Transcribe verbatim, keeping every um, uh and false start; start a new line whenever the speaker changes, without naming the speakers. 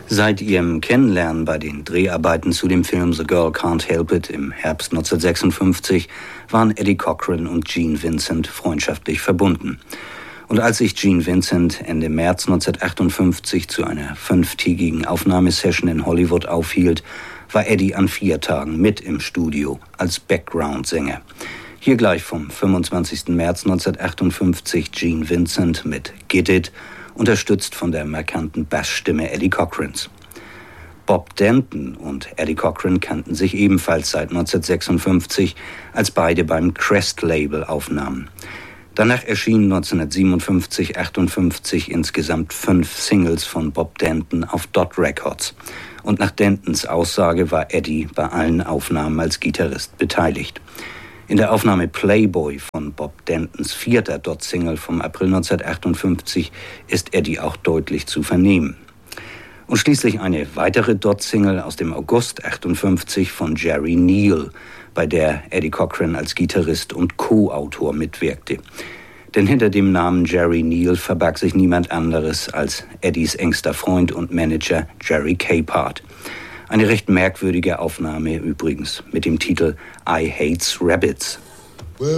Seit ihrem Kennenlernen bei den Dreharbeiten zu dem Film The Girl Can't Help It im Herbst neunzehnhundertsechsundfünfzig waren Eddie Cochran und Gene Vincent freundschaftlich verbunden. Und als sich Gene Vincent Ende März neunzehnhundertachtundfünfzig zu einer fünftägigen Aufnahmesession in Hollywood aufhielt, war Eddie an vier Tagen mit im Studio als Background-Sänger. Hier gleich vom fünfundzwanzigsten März neunzehnhundertachtundfünfzig Gene Vincent mit Get It, unterstützt von der markanten Bassstimme Eddie Cochrans. Bob Denton und Eddie Cochran kannten sich ebenfalls seit neunzehnhundertsechsundfünfzig, als beide beim Crest-Label aufnahmen. Danach erschienen neunzehnhundertsiebenundfünfzig achtundfünfzig insgesamt fünf Singles von Bob Denton auf Dot Records. Und nach Dentons Aussage war Eddie bei allen Aufnahmen als Gitarrist beteiligt. In der Aufnahme Playboy von Bob Dentons vierter Dot-Single vom April neunzehnhundertachtundfünfzig ist Eddie auch deutlich zu vernehmen. Und schließlich eine weitere Dot-Single aus dem August achtundfünfzig von Jerry Neal, bei der Eddie Cochran als Gitarrist und Co-Autor mitwirkte. Denn hinter dem Namen Jerry Neal verbarg sich niemand anderes als Eddies engster Freund und Manager Jerry Capehart. Eine recht merkwürdige Aufnahme übrigens mit dem Titel I Hates Rabbits.